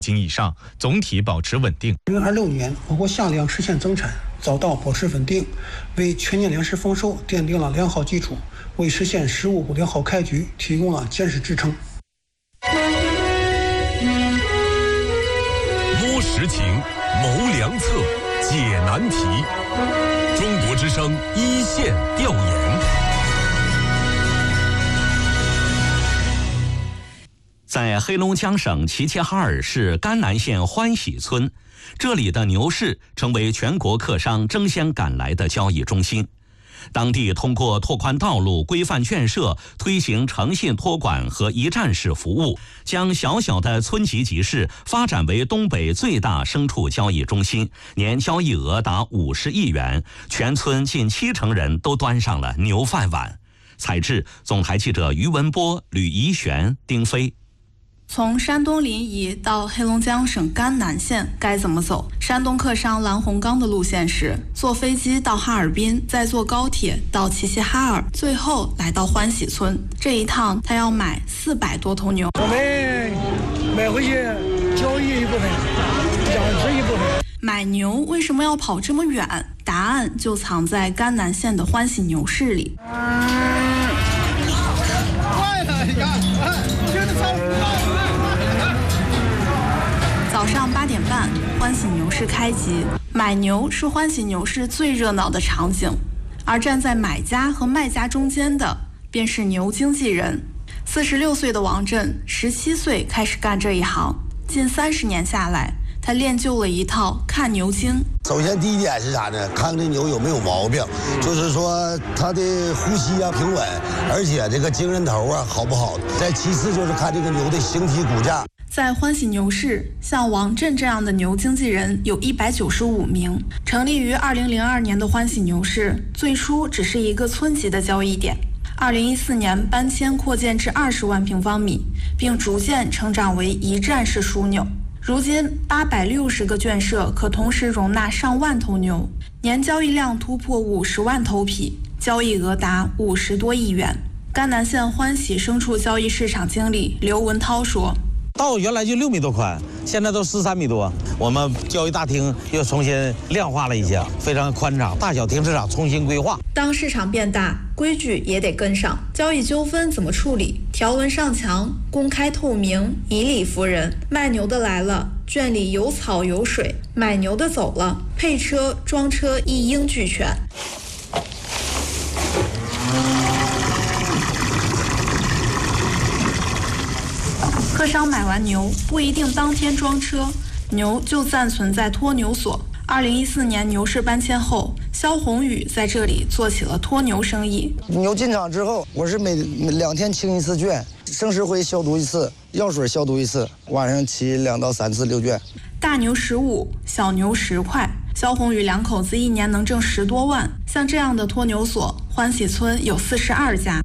斤以上，总体保持稳定。 2026年，我国项粮实现增产，早稻保持稳定，为全年粮食丰收奠定了良好基础，为实现“十五”良好开局提供了坚实支撑。 摸实情，谋良策，解难题。中国之声一线调研。 在黑龙江省齐齐哈尔市甘南县欢喜村，这里的牛市成为全国客商争先赶来的交易中心。当地通过拓宽道路、规范圈舍，推行诚信托管和一站式服务，将小小的村级集市发展为东北最大牲畜交易中心，年交易额达50亿元，全村近70%人都端上了牛饭碗。采制总台记者于文波、吕怡璇、丁飞。 从山东临沂到黑龙江省甘南县该怎么走？山东客商蓝洪刚的路线是坐飞机到哈尔滨，再坐高铁到齐齐哈尔，最后来到欢喜村。这一趟他要买400多头牛。 我们买回去交易一部分，养殖一部分。 买牛为什么要跑这么远？答案就藏在甘南县的欢喜牛市里。早上8点半，欢喜牛市开集。买牛是欢喜牛市最热闹的场景，而站在买家和卖家中间的，便是牛经纪人。46岁的王震，17岁开始干这一行，近30年下来，他练就了一套看牛经。 首先第一点是啥呢？看这牛有没有毛病，就是说它的呼吸啊平稳，而且这个精神头啊好不好。再其次就是看这个牛的形体骨架。 在欢喜牛市，像王震这样的牛经纪人有195名。成立于2002年的欢喜牛市，最初只是一个村级的交易点。2014年搬迁扩建至20万平方米，并逐渐成长为一站式枢纽。如今860个圈舍可同时容纳上万头牛，年交易量突破50万头匹，交易额达50多亿元。甘南县欢喜牲畜交易市场经理刘文涛说， 道原来就6米多宽，现在都13米多。我们交易大厅又重新亮化了一下，非常宽敞，大小停车场重新规划。 当市场变大，规矩也得跟上。交易纠纷怎么处理？条文上墙，公开透明，以理服人。卖牛的来了，圈里有草有水；买牛的走了，配车装车一应俱全。客商买完牛不一定当天装车，牛就暂存在托牛所。2014年牛市搬迁后，肖宏宇在这里做起了托牛生意。 牛进场之后，我是每2天清一次圈，生石灰消毒一次，药水消毒一次，晚上骑2到3次溜圈。 大牛15，小牛10块。肖宏宇2口子一年能挣10多万。像这样的托牛所，欢喜村有42家。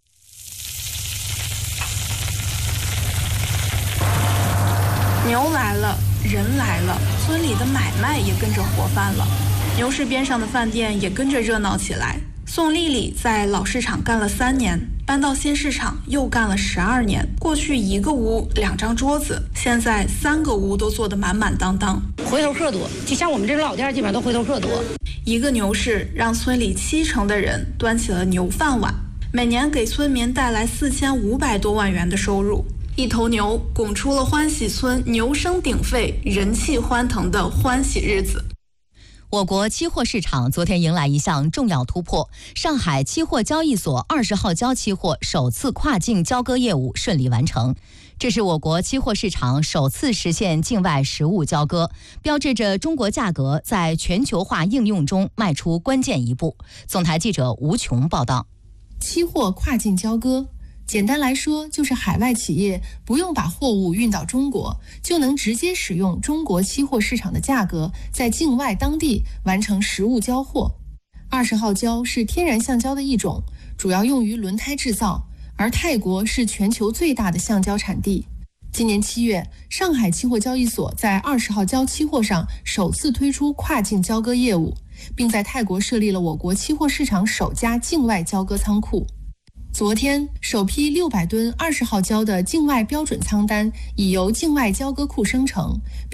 牛来了，人来了，村里的买卖也跟着活泛了。牛市边上的饭店也跟着热闹起来。宋丽丽在老市场干了3年，搬到新市场又干了12年。过去1个屋2张桌子，现在3个屋都坐得满满当当。 回头客多，就像我们这种老店，基本上都回头客多。 一个牛市让村里70%的人端起了牛饭碗，每年给村民带来4500多万元的收入。一头牛拱出了欢喜村牛声鼎沸、人气欢腾的欢喜日子。 我国期货市场昨天迎来一项重要突破，上海期货交易所20号交期货首次跨境交割业务顺利完成。这是我国期货市场首次实现境外实物交割，标志着中国价格在全球化应用中迈出关键一步。总台记者吴琼报道。 期货跨境交割简单来说，就是海外企业不用把货物运到中国，就能直接使用中国期货市场的价格，在境外当地完成实物交货。20号胶是天然橡胶的一种，主要用于轮胎制造，而泰国是全球最大的橡胶产地。今年7月，上海期货交易所在20号胶期货上首次推出跨境交割业务，并在泰国设立了我国期货市场首家境外交割仓库。昨天，首批600吨20号胶的境外标准仓单已由境外交割库生成，